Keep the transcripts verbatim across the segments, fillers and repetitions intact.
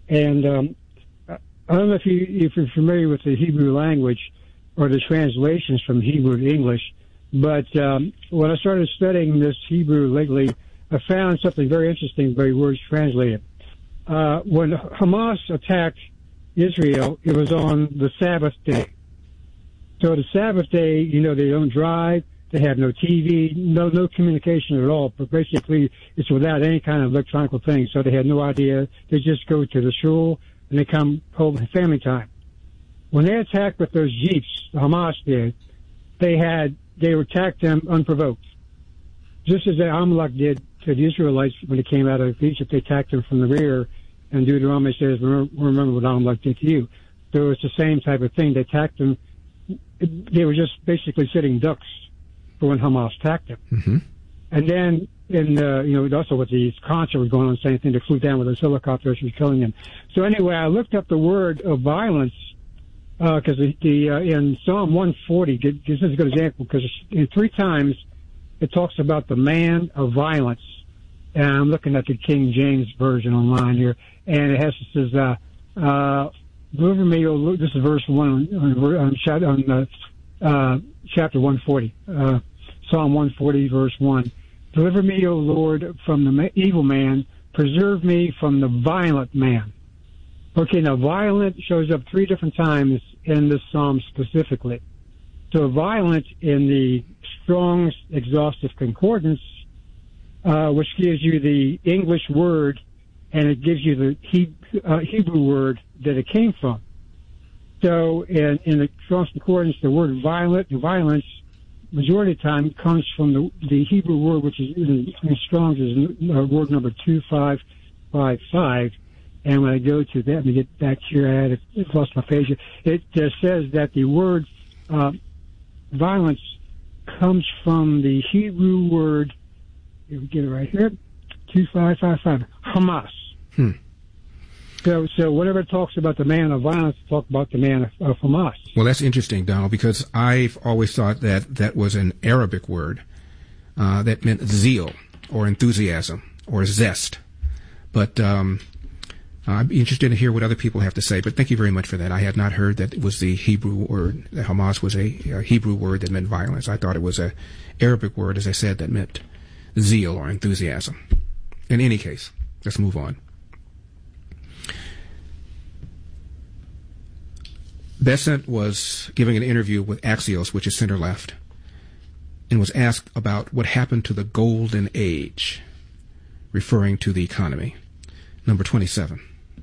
And um, I don't know if, you, if you're familiar with the Hebrew language or the translations from Hebrew to English, but um, when I started studying this Hebrew lately, I found something very interesting by words translated. Uh, when Hamas attacked Israel, it was on the Sabbath day. So the Sabbath day, you know, they don't drive, they have no T V, no no communication at all. But basically, it's without any kind of electronic thing. So they had no idea. They just go to the shul and they come home family time. When they attacked with those jeeps, the Hamas did, they had they attacked them unprovoked, just as the Amalek did to the Israelites when they came out of Egypt. They attacked them from the rear, and Deuteronomy says, "Remember, remember what Amalek did to you." So it's the same type of thing. They attacked them. They were just basically sitting ducks for when Hamas attacked them. Mm-hmm. And then, in uh, you know, also with the concert was going on, the same thing. They flew down with those helicopters and killing them. So anyway, I looked up the word of violence because uh, the, the uh, in Psalm one forty, this is a good example because three times it talks about the man of violence. And I'm looking at the King James version online here, and it has it says, uh, uh, "Deliver me, O." This is verse one on, on, on uh, uh, chapter one forty, uh, Psalm one forty, verse one. "Deliver me, O Lord, from the evil man. Preserve me from the violent man." Okay, now violent shows up three different times in this psalm specifically. So violent in the Strong's Exhaustive Concordance, uh, which gives you the English word, and it gives you the he, uh, Hebrew word that it came from. So in, in the Strong's Concordance, the word violent and violence, majority of the time, comes from the, the Hebrew word, which is in, in Strong's is uh, word number two five five five. And when I go to that, let me get back here, I had it, lost my page. It uh, says that the word uh, violence comes from the Hebrew word, here we get it right here, two five five five, Hamas. Hmm. So, so whenever it talks about the man of violence, it talks about the man of, of Hamas. Well, that's interesting, Donald, because I've always thought that that was an Arabic word uh, that meant zeal or enthusiasm or zest. But um, I'm interested to hear what other people have to say. But thank you very much for that. I had not heard that it was the Hebrew word, that Hamas was a, a Hebrew word that meant violence. I thought it was a Arabic word, as I said, that meant zeal or enthusiasm. In any case, let's move on. Bessent was giving an interview with Axios, which is center left, and was asked about what happened to the golden age, referring to the economy. Number twenty-seven.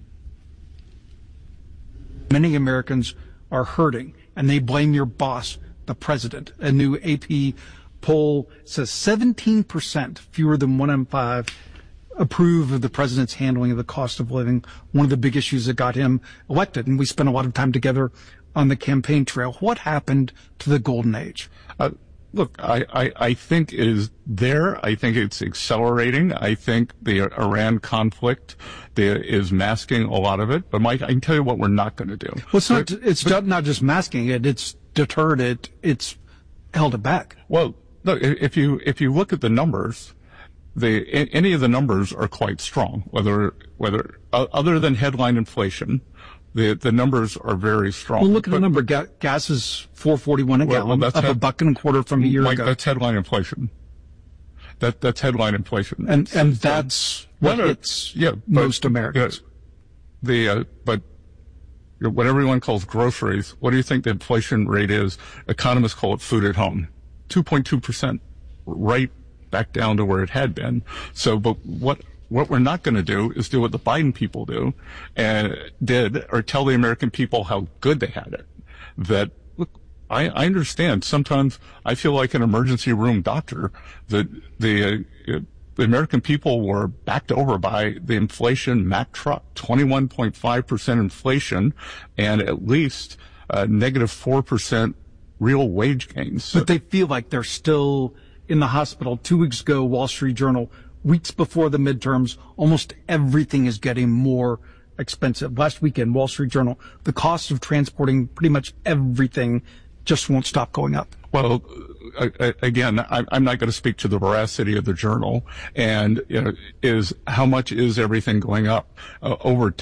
Many Americans are hurting, and they blame your boss, the president. A new A P poll says seventeen percent, fewer than one in five, approve of the president's handling of the cost of living, one of the big issues that got him elected. And we spent a lot of time together on the campaign trail. What happened to the golden age? Uh, look, I, I, I think it is there. I think it's accelerating. I think the Iran conflict the, is masking a lot of it. But, Mike, I can tell you what we're not going to do. Well, it's not, but, it's but, not just masking it. It's deterred it. It's held it back. Well, look, if you, if you look at the numbers, the, any of the numbers are quite strong, whether, whether, uh, other than headline inflation, the, the numbers are very strong. Well, look at but, the number. Ga- gas is four forty-one a well, gallon, well, up head, a buck and a quarter from a year Mike, ago. That's headline inflation. That, that's headline inflation. And, and that's what no, no, hits yeah, but, most Americans. Yeah, the, uh, but, what everyone calls groceries, what do you think the inflation rate is? Economists call it food at home. two point two percent, right back down to where it had been. So, but what, what we're not going to do is do what the Biden people do and did, or tell the American people how good they had it. That, look, I, I understand. Sometimes I feel like an emergency room doctor. That the, uh, the American people were backed over by the inflation Mack truck, twenty-one point five percent inflation, and at least uh, negative four percent real wage gains. But they feel like they're still in the hospital. Two weeks ago, Wall Street Journal, weeks before the midterms, almost everything is getting more expensive. Last weekend, Wall Street Journal, the cost of transporting pretty much everything just won't stop going up. Well, again, I'm not going to speak to the veracity of the journal, and you know, is how much is everything going up uh, over